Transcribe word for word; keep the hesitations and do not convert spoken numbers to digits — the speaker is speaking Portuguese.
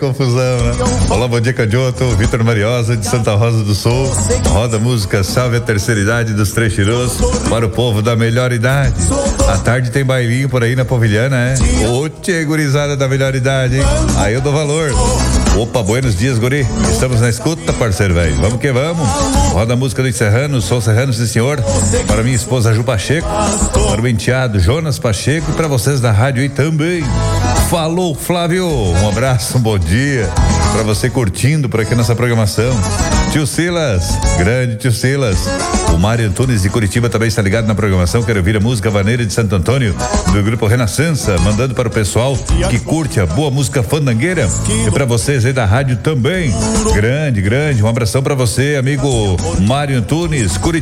confusão, né? Olá, bom dia, Cadioto. Vitor Mariosa, de Santa Rosa do Sul. Roda música, salve a terceira idade dos Trechiros para o povo da melhor idade. À tarde tem bailinho por aí na Pavilhana, é? Ô, tchê, gurizada da melhor idade, hein? Aí eu dou valor. Opa, buenos dias, guri. Estamos na escuta, parceiro, velho. Vamos que vamos. Roda a música dos Serranos, sou Serrano, sim, senhor. Para minha esposa Ju Pacheco, para o enteado Jonas Pacheco e para vocês da rádio aí também. Falou, Flávio. Um abraço, um bom dia para você curtindo por aqui nossa programação. Tio Silas, grande tio Silas. O Mário Antunes de Curitiba também está ligado na programação. Quero ouvir a música Vaneira de Santo Antônio, do grupo Renascença, mandando para o pessoal que curte a boa música fandangueira. E para vocês aí da rádio também. Grande, grande. Um abração para você, amigo Mário Antunes, Curitiba.